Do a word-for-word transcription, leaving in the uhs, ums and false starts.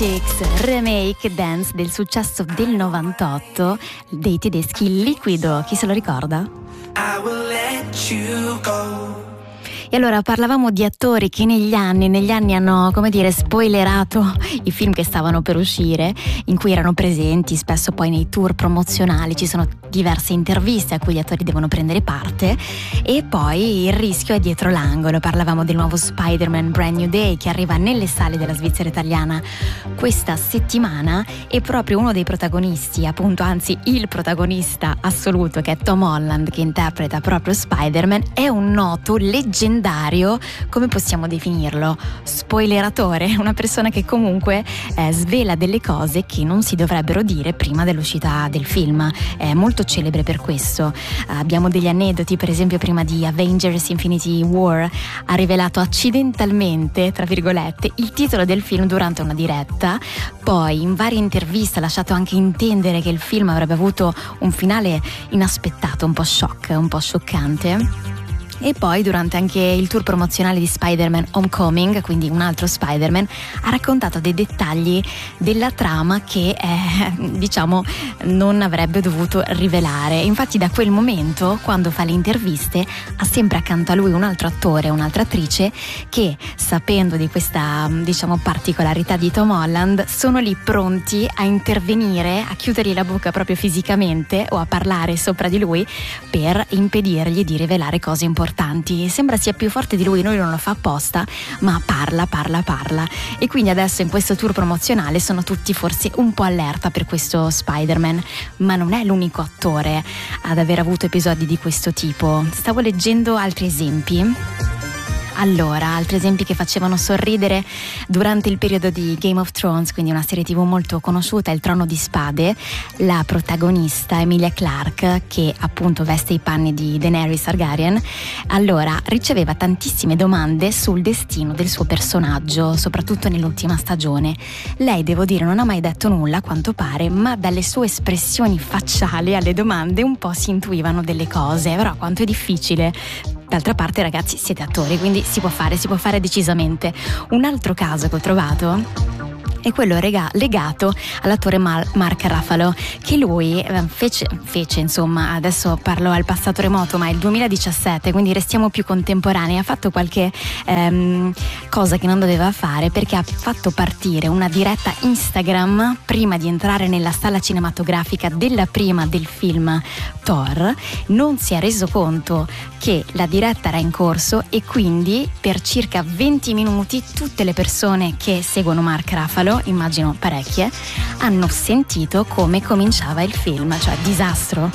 Remake Dance del successo del novantotto dei tedeschi Liquido, chi se lo ricorda? I will let you go. E allora parlavamo di attori che negli anni, negli anni hanno, come dire, spoilerato i film che stavano per uscire, in cui erano presenti, spesso poi nei tour promozionali ci sono diverse interviste a cui gli attori devono prendere parte, e poi il rischio è dietro l'angolo. Parlavamo del nuovo Spider-Man Brand New Day che arriva nelle sale della Svizzera italiana questa settimana, e proprio uno dei protagonisti, appunto, anzi il protagonista assoluto, che è Tom Holland, che interpreta proprio Spider-Man, è un noto leggendario, come possiamo definirlo? Spoileratore, una persona che comunque eh, svela delle cose che non si dovrebbero dire prima dell'uscita del film. È molto celebre per questo. Uh, abbiamo degli aneddoti, per esempio prima di Avengers Infinity War ha rivelato accidentalmente, tra virgolette, il titolo del film durante una diretta. Poi in varie interviste ha lasciato anche intendere che il film avrebbe avuto un finale inaspettato, un po' shock, un po' scioccante. E poi durante anche il tour promozionale di Spider-Man Homecoming, quindi un altro Spider-Man, ha raccontato dei dettagli della trama che eh, diciamo non avrebbe dovuto rivelare. Infatti da quel momento, quando fa le interviste, ha sempre accanto a lui un altro attore, un'altra attrice che, sapendo di questa diciamo particolarità di Tom Holland, sono lì pronti a intervenire, a chiudergli la bocca proprio fisicamente o a parlare sopra di lui per impedirgli di rivelare cose importanti. Sembra sia più forte di lui, lui non lo fa apposta, ma parla, parla, parla. E quindi adesso in questo tour promozionale sono tutti forse un po' allerta per questo Spider-Man, ma non è l'unico attore ad aver avuto episodi di questo tipo. Stavo leggendo altri esempi. Allora, altri esempi che facevano sorridere durante il periodo di Game of Thrones, quindi una serie tivù molto conosciuta, Il Trono di Spade, la protagonista Emilia Clarke, che appunto veste i panni di Daenerys Targaryen, allora riceveva tantissime domande sul destino del suo personaggio, soprattutto nell'ultima stagione. Lei, devo dire, non ha mai detto nulla a quanto pare, ma dalle sue espressioni facciali alle domande un po' si intuivano delle cose. Però quanto è difficile. D'altra parte, ragazzi, siete attori, quindi si può fare, si può fare decisamente. Un altro caso che ho trovato è quello rega- legato all'attore Mar- Mark Ruffalo, che lui eh, fece, fece, insomma, adesso parlo al passato remoto, ma il duemiladiciassette, quindi restiamo più contemporanei, ha fatto qualche ehm, cosa che non doveva fare, perché ha fatto partire una diretta Instagram prima di entrare nella sala cinematografica della prima del film Thor. Non si è reso conto che la diretta era in corso, e quindi per circa venti minuti tutte le persone che seguono Mark Ruffalo, immagino parecchie, hanno sentito come cominciava il film, cioè disastro.